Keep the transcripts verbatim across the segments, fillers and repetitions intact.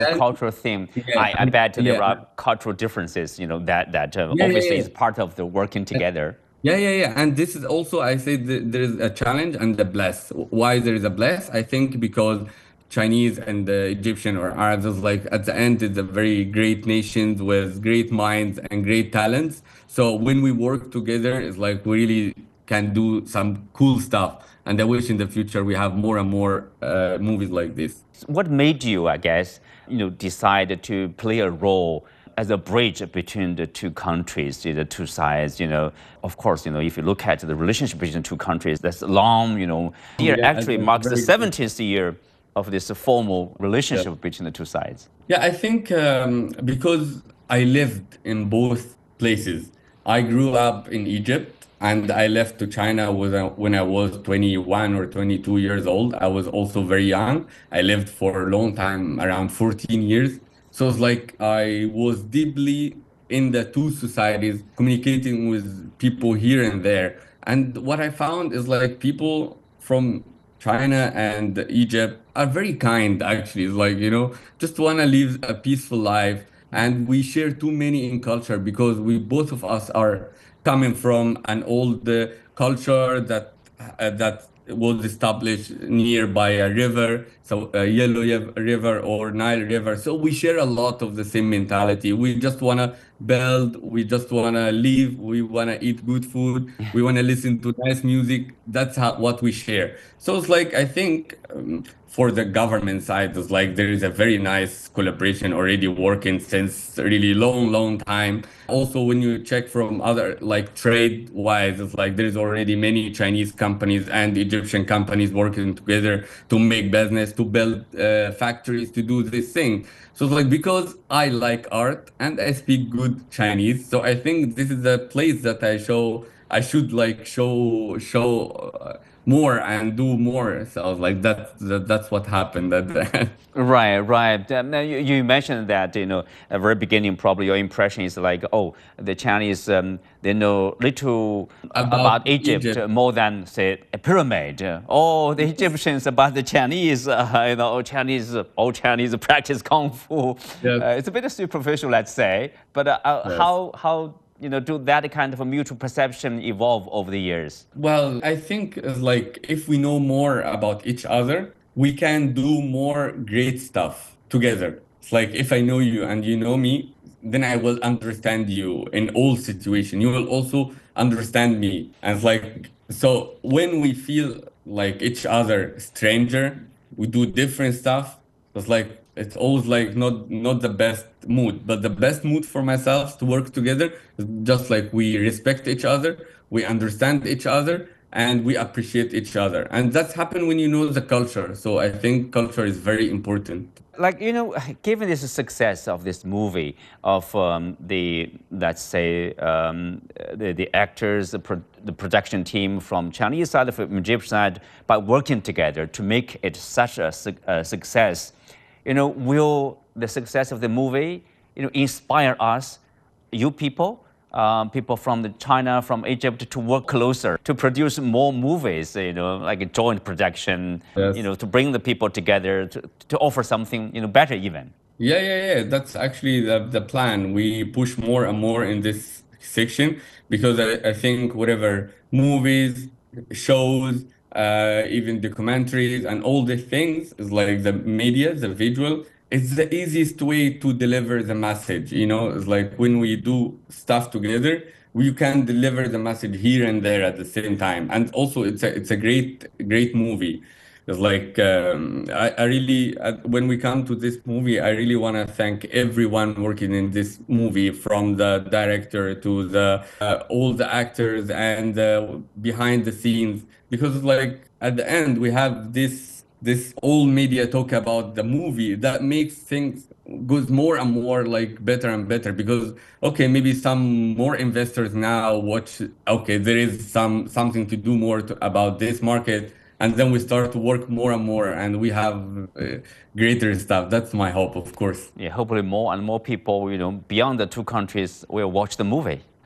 the And cultural theme, yeah, I, I and bet yeah, there are cultural differences, you know, that that uh, yeah, yeah, obviously yeah. is part of the working together. Yeah, yeah, yeah. And this is also, I say that there is a challenge and a bless. Why there is a bless? I think because Chinese and the Egyptian or Arabs is like at the end is a very great nations with great minds and great talents. So when we work together, it's like we really can do some cool stuff. And I wish in the future we have more and more uh, movies like this. What made you, I guess, you know, decide to play a role as a bridge between the two countries, the two sides? You know, of course, you know, if you look at the relationship between the two countries, that's long. You know, year Yeah, and actually it's marks the very good. seventieth year of this formal relationship between the two sides. Yeah, I think um, because I lived in both places. I grew up in Egypt and I left to China with a, when I was twenty-one or twenty-two years old. I was also very young. I lived for a long time, around fourteen years. So it's like I was deeply in the two societies, communicating with people here and there. And what I found is like people from China and Egypt are very kind, actually. It's like, you know, just want to live a peaceful life. And we share too many in culture because we both of us are coming from an old uh, culture that uh, that was established nearby a river, so a Yellow Yev- River or Nile River. So we share a lot of the same mentality. We just want to build, we just want to live, we want to eat good food, we want to listen to nice music. That's how, what we share. So it's like, I think um, for the government side, it's like there is a very nice collaboration already working since really long, long time. Also, when you check from other like trade wise, it's like there's already many Chinese companies and Egyptian companies working together to make business, to build uh, factories, to do this thing. So it's like because I like art and I speak good Chinese, so I think this is a place that I show I should like show show uh, more and do more. So I was like that, that that's what happened at the end. Right, right. Um, now you, you mentioned that, you know, at the very beginning, probably your impression is like, oh, the Chinese, um, they know little about About Egypt Egypt. more than, say, a pyramid. Oh, the Egyptians about the Chinese, uh, you know, Chinese, all Chinese practice kung fu. Yes. Uh, it's a bit superficial, let's say. But uh, uh, Yes. how, how, you know, do that kind of a mutual perception evolve over the years? Well, I think it's like if we know more about each other, we can do more great stuff together. It's like if I know you and you know me, then I will understand you in all situations. You will also understand me. And it's like so when we feel like each other stranger, we do different stuff. It's like it's always like not not the best mood, but the best mood for myself is to work together. Is just like we respect each other, we understand each other, and we appreciate each other. And that's happened when you know the culture. So I think culture is very important. Like, you know, given this success of this movie, of um, the, let's say, um, the, the actors, the, pro the production team from Chinese side, from Egyptian side, by working together to make it such a, su a success, you know, will the success of the movie, you know, inspire us, you people, um, people from the China, from Egypt, to work closer, to produce more movies, you know, like a joint production, you Yes. know, to bring the people together, to, to offer something, you know, better even. Yeah, yeah, yeah. That's actually the, the plan. We push more and more in this section because I, I think whatever movies, shows, uh, even documentaries and all the things is like the media, the visual, it's the easiest way to deliver the message. You know, it's like when we do stuff together, we can deliver the message here and there at the same time. And also it's a it's a great, great movie. It's like um, I, I really uh, when we come to this movie, I really want to thank everyone working in this movie, from the director to the uh, all the actors and uh, behind the scenes, because like at the end we have this this all media talk about the movie that makes things goes more and more like better and better, because okay, maybe some more investors now watch, okay, there is some something to do more to, about this market, and then we start to work more and more and we have uh, greater stuff. That's my hope, of course. Yeah, hopefully more and more people, you know, beyond the two countries will watch the movie.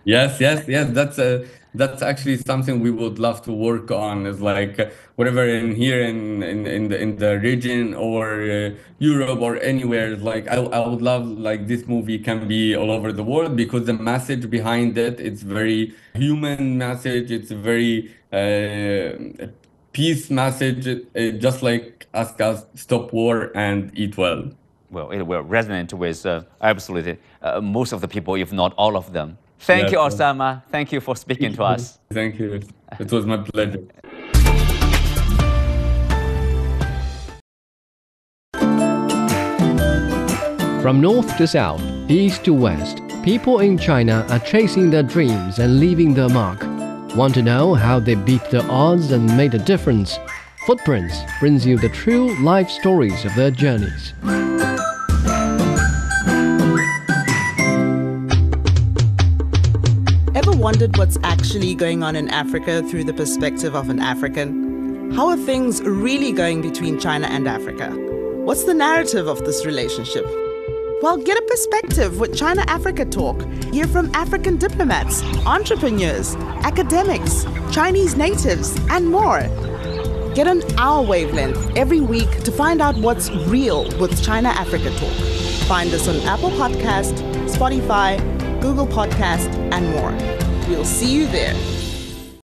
Yes, yes, yes. That's a that's actually something we would love to work on. Is like uh, whatever in here in in in the in the region or uh, Europe or anywhere. Like I I would love like this movie can be all over the world because the message behind it, it's very human message. It's a very uh, peace message. Uh, just like ask us stop war and eat well. Well, it will resonate with uh, absolutely uh, most of the people, if not all of them. Thank Yes. you, Osama. Thank you for speaking to us. Thank you. It was my pleasure. From north to south, east to west, people in China are chasing their dreams and leaving their mark. Want to know how they beat the odds and made a difference? Footprints brings you the true life stories of their journeys. Ever wondered what's actually going on in Africa through the perspective of an African? How are things really going between China and Africa? What's the narrative of this relationship? Well, get a perspective with China-Africa Talk. Hear from African diplomats, entrepreneurs, academics, Chinese natives, and more. Get on our wavelength every week to find out what's real with China-Africa Talk. Find us on Apple Podcast, Spotify, Google Podcast, and more. We'll see you there.